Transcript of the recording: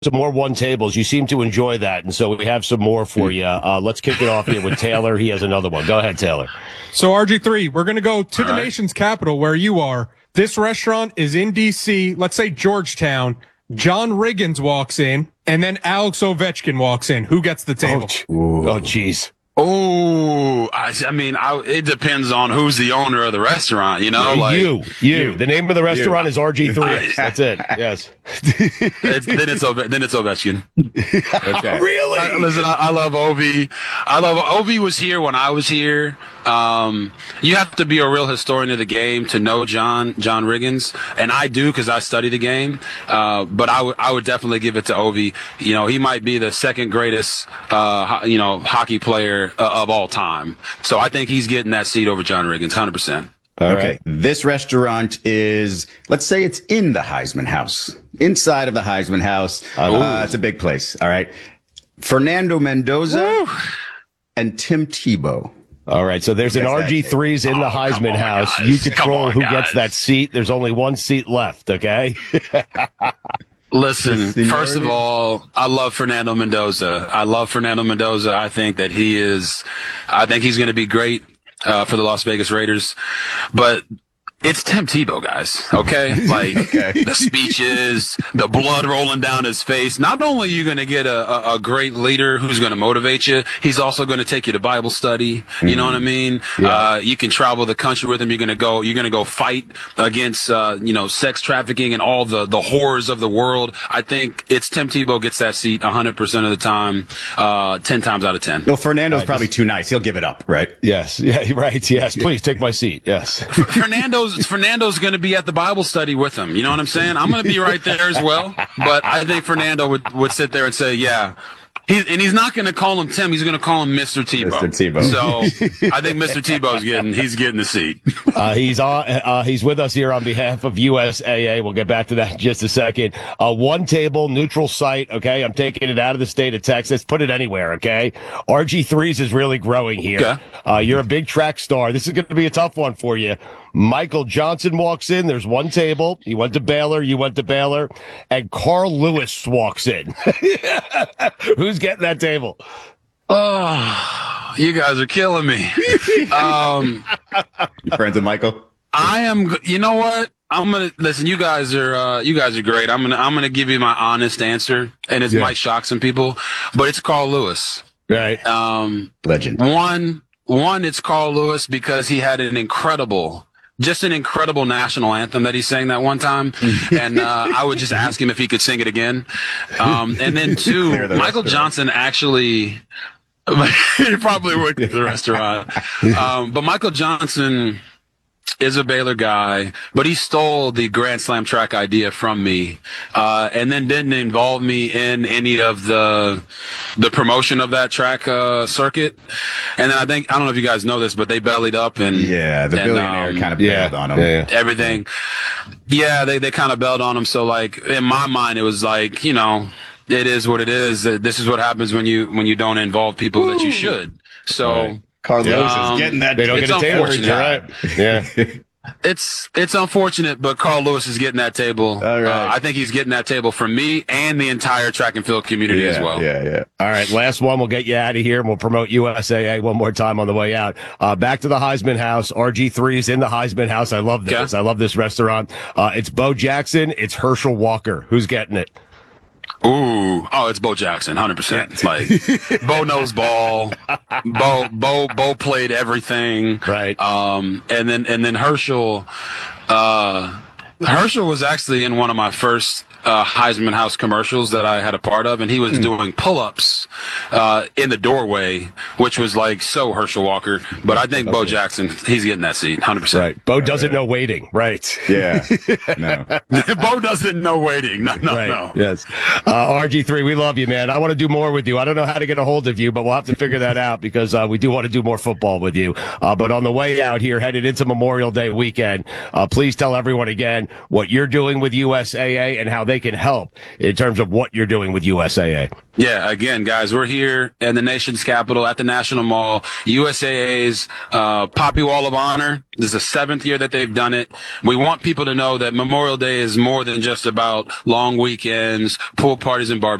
some more one tables. You seem to enjoy that, and so we have some more for you. Let's kick it off here with Taylor. He has another one. Go ahead, Taylor. So RG3, we're going to go to the nation's capital where you are. This restaurant is in D.C., let's say Georgetown. John Riggins walks in, and then Alex Ovechkin walks in. Who gets the table? Oh, jeez. Oh, I mean, it depends on who's the owner of the restaurant, you know? Like you. The name of the restaurant is RG3. That's it. Yes. Then it's Ovechkin. Okay. Really? Listen, I love Ovi. Ovi was here when I was here. You have to be a real historian of the game to know John Riggins, and I do because I study the game. But I would definitely give it to Ovi. You know, he might be the second greatest, hockey player of all time. So I think he's getting that seat over John Riggins, 100%. Okay. This restaurant is, let's say it's in the Heisman House, inside of the Heisman House. It's a big place. All right. Fernando Mendoza and Tim Tebow. All right, so there's an RG3's in the Heisman House. You control who gets that seat. There's only one seat left, okay? Listen, first of all, I love Fernando Mendoza. I think that he's going to be great for the Las Vegas Raiders. But it's Tim Tebow, guys, okay? Like, the speeches, the blood rolling down his face. Not only are you going to get a great leader who's going to motivate you, he's also going to take you to Bible study. You know what I mean? Yeah. You can travel the country with him. You're going to go fight against, sex trafficking and all the horrors of the world. I think it's Tim Tebow gets that seat 100% of the time, 10 times out of 10. Well, Fernando's probably too nice. He'll give it up, right? Yes. Yeah, right. Yes. Please take my seat. Yes. Fernando's going to be at the Bible study with him. You know what I'm saying? I'm going to be right there as well. But I think Fernando would sit there and say, yeah. He's not going to call him Tim. He's going to call him Mr. Tebow. Mr. Tebow. So I think Mr. Tebow's getting the seat. He's with us here on behalf of USAA. We'll get back to that in just a second. One table, neutral site. Okay, I'm taking it out of the state of Texas. Put it anywhere. Okay, RG3's is really growing here. Okay. You're a big track star. This is going to be a tough one for you. Michael Johnson walks in. There's one table. He went to Baylor. You went to Baylor. And Carl Lewis walks in. Who's getting that table? Oh, you guys are killing me. You friends with Michael? I am. You know what? I'm gonna listen. You guys are great. I'm gonna give you my honest answer, and it might shock some people, but it's Carl Lewis. Right. Legend. One, it's Carl Lewis because he had an incredible national anthem that he sang that one time. And I would just ask him if he could sing it again. And then two, Michael Johnson actually, he probably would at the restaurant. But Michael Johnson is a Baylor guy, but he stole the Grand Slam track idea from me, and then didn't involve me in any of the promotion of that track circuit. And then I don't know if you guys know this, but they bellied up and the billionaire kind of bailed on him. Everything. Yeah, they kind of bailed on him. So like in my mind, it was like, you know, it is what it is. This is what happens when you don't involve people that you should. So. Right. Carl Lewis is getting that. They don't get a table. Right. Yeah. It's unfortunate, but Carl Lewis is getting that table. All right. I think he's getting that table from me and the entire track and field community as well. Yeah. All right, last one. We'll get you out of here, and we'll promote USAA one more time on the way out. Back to the Heisman House. RG3's in the Heisman House. I love this. Okay. I love this restaurant. It's Bo Jackson. It's Herschel Walker. Who's getting it? It's Bo Jackson, 100%. Like, Bo knows ball. Bo played everything. Right. And then Herschel was actually in one of my first Heisman House commercials that I had a part of, and he was doing pull-ups in the doorway, which was like so Herschel Walker. But I think Bo Jackson, he's getting that seat, 100%. Right. Bo doesn't know waiting. Right. Yeah. No. Bo doesn't know waiting. No. Yes. RG3, we love you, man. I want to do more with you. I don't know how to get a hold of you, but we'll have to figure that out because we do want to do more football with you. But on the way out here, headed into Memorial Day weekend, please tell everyone again what you're doing with USAA and how they can help in terms of what you're doing with USAA. Yeah, again, guys, we're here in the nation's capital at the National Mall. USAA's Poppy Wall of Honor. This is the 7th year that they've done it. We want people to know that Memorial Day is more than just about long weekends, pool parties, and barbecues.